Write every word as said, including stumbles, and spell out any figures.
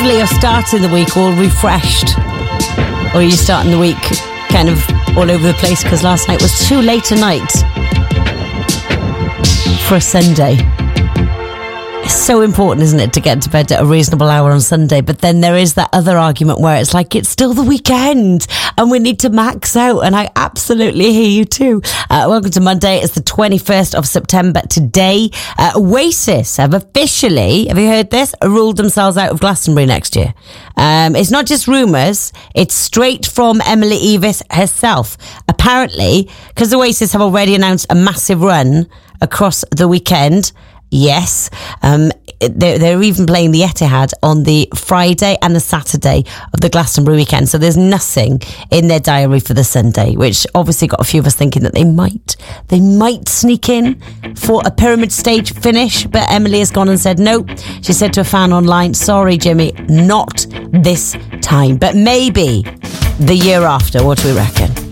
hopefully you're starting the week all refreshed. Or are you starting the week kind of all over the place because last night was too late a night for a Sunday? It's so important, isn't it, to get to bed at a reasonable hour on Sunday? But then there is that other argument where it's like, it's still the weekend and we need to max out. And I absolutely hear you too. Uh, welcome to Monday. It's the twenty-first of September today. Uh, Oasis have officially, have you heard this, ruled themselves out of Glastonbury next year. Um, it's not just rumours. It's straight from Emily Evis herself. Apparently, because Oasis have already announced a massive run across the weekend. Yes, um, they're, they're even playing the Etihad on the Friday and the Saturday of the Glastonbury weekend. So there's nothing in their diary for the Sunday, which obviously got a few of us thinking that they might, they might sneak in for a pyramid stage finish. But Emily has gone and said no. She said to a fan online, sorry, Jimmy, not this time, but maybe the year after. What do we reckon?